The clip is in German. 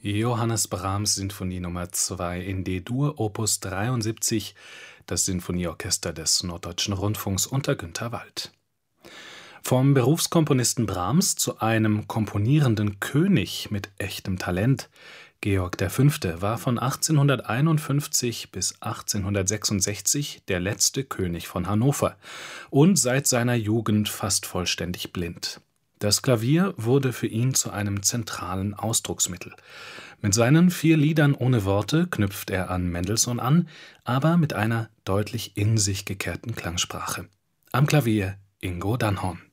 Johannes Brahms Sinfonie Nummer 2 in D-Dur, Opus 73, das Sinfonieorchester des Norddeutschen Rundfunks unter Günter Wald. Vom Berufskomponisten Brahms zu einem komponierenden König mit echtem Talent. Georg V. war von 1851 bis 1866 der letzte König von Hannover und seit seiner Jugend fast vollständig blind. Das Klavier wurde für ihn zu einem zentralen Ausdrucksmittel. Mit seinen 4 Liedern ohne Worte knüpft er an Mendelssohn an, aber mit einer deutlich in sich gekehrten Klangsprache. Am Klavier Ingo Dannhorn.